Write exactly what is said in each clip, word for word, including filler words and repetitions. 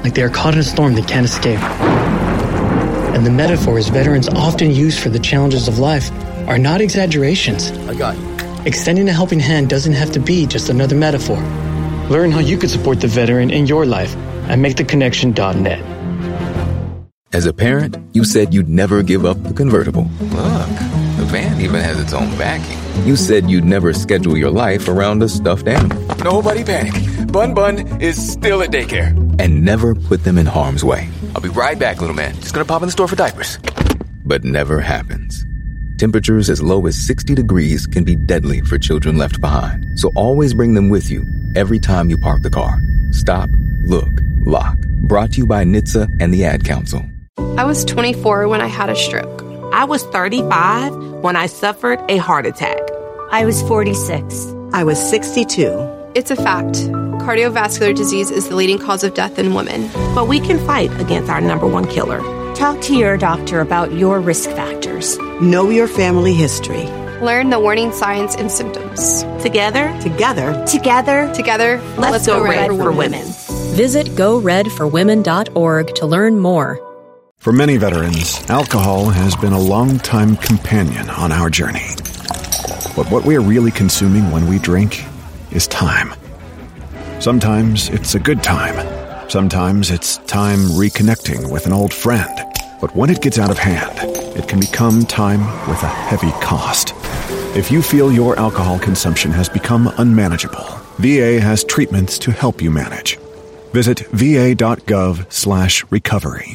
like they are caught in a storm they can't escape. And the metaphors veterans often use for the challenges of life are not exaggerations. I got you. Extending a helping hand doesn't have to be just another metaphor. Learn how you could support the veteran in your life at make the connection dot net. As a parent, you said you'd never give up the convertible. Look, the van even has its own backing. You said you'd never schedule your life around a stuffed animal. Nobody panic. Bun Bun is still at daycare. And never put them in harm's way. I'll be right back, little man. Just gonna pop in the store for diapers. But never happens. Temperatures as low as sixty degrees can be deadly for children left behind. So always bring them with you every time you park the car. Stop, look, lock. Brought to you by N H T S A and the Ad Council. I was twenty-four when I had a stroke. I was thirty-five when I suffered a heart attack. I was forty-six. I was sixty-two. It's a fact. Cardiovascular disease is the leading cause of death in women. But we can fight against our number one killer. Talk to your doctor about your risk factors. Know your family history. Learn the warning signs and symptoms. Together, Together, Together, Together, let's, let's go, go red, red for women. women. Visit go red for women dot org to learn more. For many veterans, alcohol has been a long-time companion on our journey. But what we are really consuming when we drink is time. Sometimes it's a good time. Sometimes it's time reconnecting with an old friend. But when it gets out of hand, it can become time with a heavy cost. If you feel your alcohol consumption has become unmanageable, V A has treatments to help you manage. Visit va.gov slash recovery.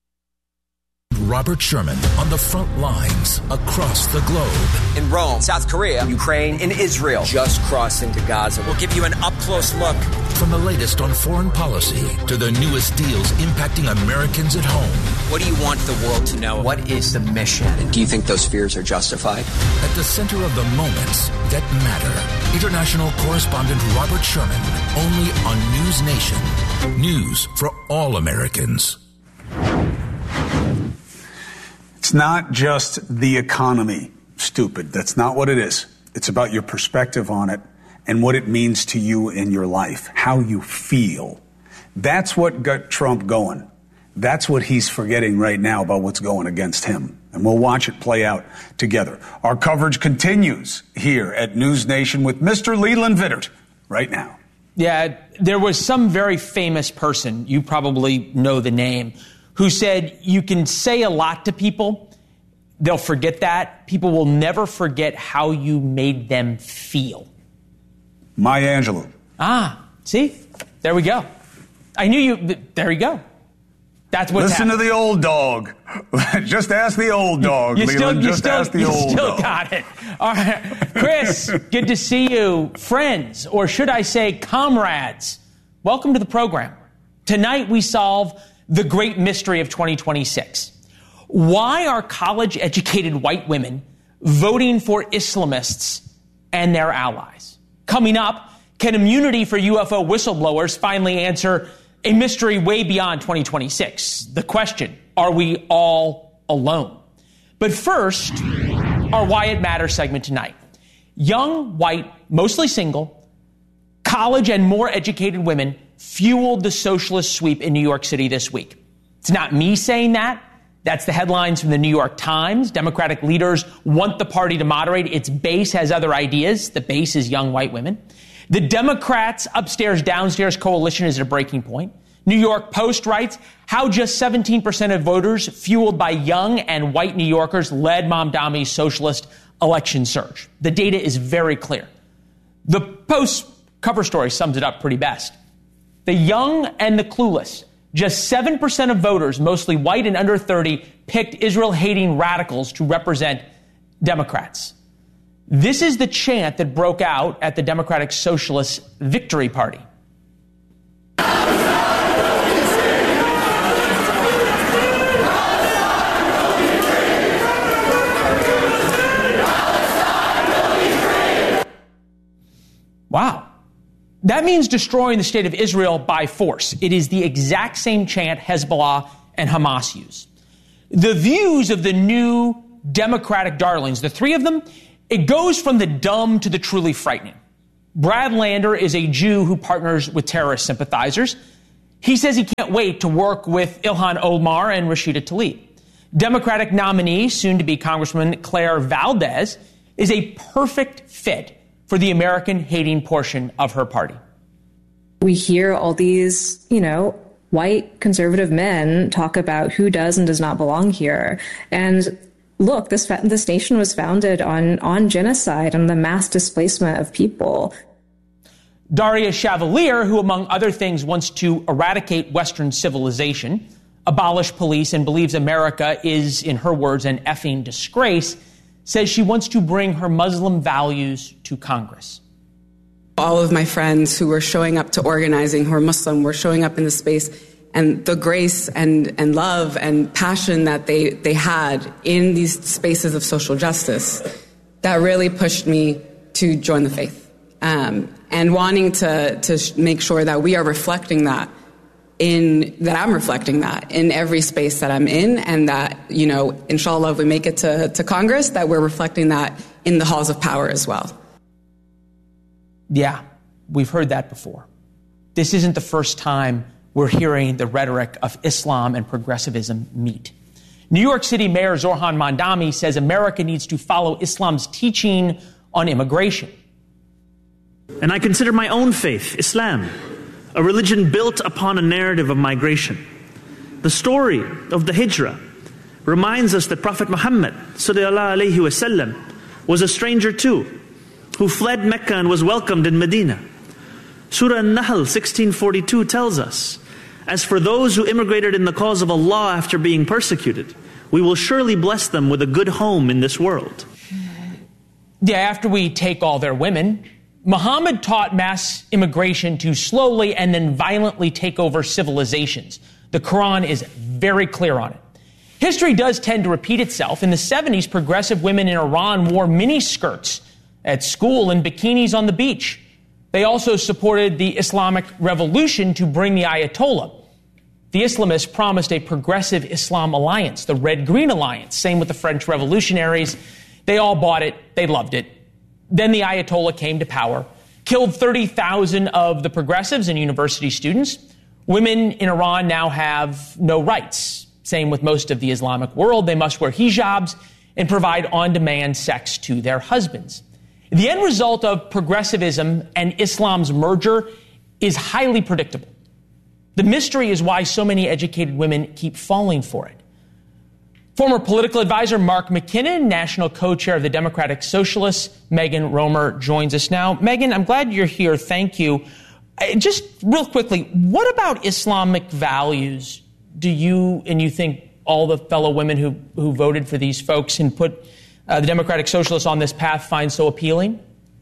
Robert Sherman on the front lines across the globe. In Rome, South Korea, Ukraine, and Israel. Just crossing to Gaza. We'll give you an up-close look. From the latest on foreign policy to the newest deals impacting Americans at home. What do you want the world to know? What is the mission? And do you think those fears are justified? At the center of the moments that matter. International correspondent Robert Sherman, only on News Nation. News for all Americans. It's not just the economy, stupid. That's not what it is. It's about your perspective on it and what it means to you in your life, how you feel. That's what got Trump going. That's what he's forgetting right now about what's going against him. And we'll watch it play out together. Our coverage continues here at News Nation with Mister Leland Vittert right now. Yeah, there was some very famous person, you probably know the name, who said you can say a lot to people, they'll forget that. People will never forget how you made them feel. Maya Angelou. Ah, see? There we go. I knew you. There you go. That's what's Listen happening. to the old dog. Just ask the old dog, you, you Leland. Still, you Just still, ask the you old still dog. got it. All right. Chris, good to see you. Friends, or should I say comrades, welcome to the program. Tonight we solve the great mystery of twenty twenty-six. Why are college-educated white women voting for Islamists and their allies? Coming up, can immunity for U F O whistleblowers finally answer a mystery way beyond twenty twenty-six? The question, are we all alone? But first, our Why It Matters segment tonight. Young, white, mostly single, college and more educated women fueled the socialist sweep in New York City this week. It's not me saying that. That's the headlines from the New York Times. Democratic leaders want the party to moderate. Its base has other ideas. The base is young white women. The Democrats' upstairs-downstairs coalition is at a breaking point. New York Post writes how just seventeen percent of voters fueled by young and white New Yorkers led Mamdani's socialist election surge. The data is very clear. The Post cover story sums it up pretty best. The young and the clueless. Just seven percent of voters, mostly white and under thirty, picked Israel-hating radicals to represent Democrats. This is the chant that broke out at the Democratic Socialist Victory Party. Wow. That means destroying the state of Israel by force. It is the exact same chant Hezbollah and Hamas use. The views of the new Democratic darlings, the three of them, it goes from the dumb to the truly frightening. Brad Lander is a Jew who partners with terrorist sympathizers. He says he can't wait to work with Ilhan Omar and Rashida Tlaib. Democratic nominee, soon-to-be Congressman Claire Valdez, is a perfect fit for the American-hating portion of her party. We hear all these, you know, white conservative men talk about who does and does not belong here. And look, this this nation was founded on, on genocide and the mass displacement of people. Daria Chavalier, who, among other things, wants to eradicate Western civilization, abolish police, and believes America is, in her words, an effing disgrace, says she wants to bring her Muslim values to Congress. All of my friends who were showing up to organizing, who are Muslim, were showing up in the space, and the grace and, and love and passion that they, they had in these spaces of social justice, that really pushed me to join the faith. Um, and wanting to, to make sure that we are reflecting that in, that I'm reflecting that in every space that I'm in, and that, you know, inshallah, if we make it to, to Congress, that we're reflecting that in the halls of power as well. Yeah, we've heard that before. This isn't the first time we're hearing the rhetoric of Islam and progressivism meet. New York City Mayor Zohran Mamdani says America needs to follow Islam's teaching on immigration. And I consider my own faith, Islam, a religion built upon a narrative of migration. The story of the Hijrah reminds us that Prophet Muhammad sallallahu alaihi wasallam was a stranger too, who fled Mecca and was welcomed in Medina. Surah An-Nahl sixteen forty-two tells us, "As for those who immigrated in the cause of Allah after being persecuted, we will surely bless them with a good home in this world." Yeah, after we take all their women, Muhammad taught mass immigration to slowly and then violently take over civilizations. The Quran is very clear on it. History does tend to repeat itself. In the seventies, progressive women in Iran wore miniskirts at school and bikinis on the beach. They also supported the Islamic Revolution to bring the Ayatollah. The Islamists promised a progressive Islam alliance, the Red-Green Alliance. Same with the French revolutionaries. They all bought it. They loved it. Then the Ayatollah came to power, killed thirty thousand of the progressives and university students. Women in Iran now have no rights. Same with most of the Islamic world. They must wear hijabs and provide on-demand sex to their husbands. The end result of progressivism and Islam's merger is highly predictable. The mystery is why so many educated women keep falling for it. Former political advisor Mark McKinnon, national co-chair of the Democratic Socialists, Megan Romer, joins us now. Megan, I'm glad you're here. Thank you. Just real quickly, what about Islamic values do you and you think all the fellow women who, who voted for these folks and put uh, the Democratic Socialists on this path find so appealing?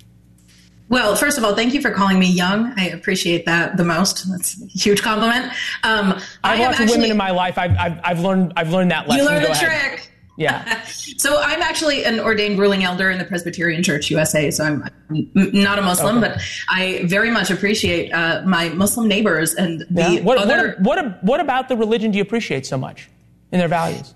Well, first of all, thank you for calling me young. I appreciate that the most. That's a huge compliment. Um, I have lots actually, of women in my life. I've, I've, I've learned I've learned that lesson. You learned Go the ahead. trick. Yeah. So I'm actually an ordained ruling elder in the Presbyterian Church U S A. So I'm not a Muslim, okay. But I very much appreciate uh, my Muslim neighbors and the yeah. what, other. What, what, what about the religion do you appreciate so much in their values?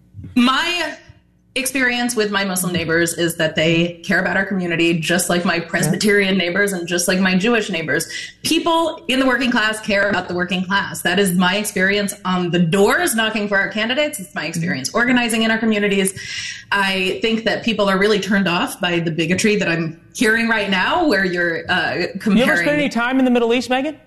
My experience with my Muslim neighbors is that they care about our community just like my Presbyterian neighbors and just like my Jewish neighbors. People in the working class care about the working class. That is my experience on the doors knocking for our candidates. It's my experience organizing in our communities. I think that people are really turned off by the bigotry that I'm hearing right now, where you're uh, comparing. You ever spend any time in the Middle East, Megan?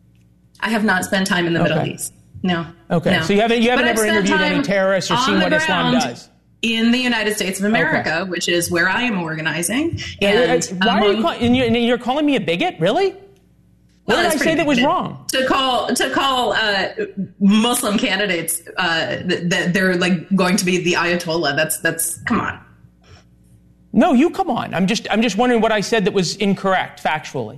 I have not spent time in the okay. Middle East. No. Okay. No. So you haven't you haven't but ever interviewed any terrorists or seen what Islam does? In the United States of America, okay. Which is where I am organizing. And why are you call, and you're, and you're calling me a bigot? Really? What well, did I say that was wrong? To call to call uh, Muslim candidates uh, that they're like going to be the Ayatollah. That's that's come on. No, you come on. I'm just I'm just wondering what I said that was incorrect factually.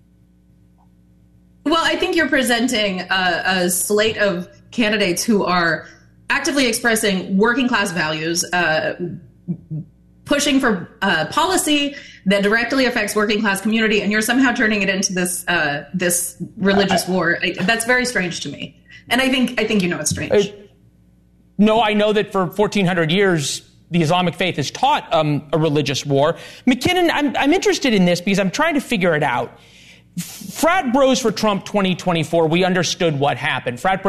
Well, I think you're presenting a, a slate of candidates who are actively expressing working class values, uh, pushing for uh, policy that directly affects working class community, and you're somehow turning it into this uh, this religious uh, war. I, that's very strange to me, and I think I think you know it's strange. Uh, no, I know that for fourteen hundred years the Islamic faith has taught um, a religious war. McKinnon, I'm I'm interested in this because I'm trying to figure it out. Frat Bros for Trump twenty twenty-four, we understood what happened. Frat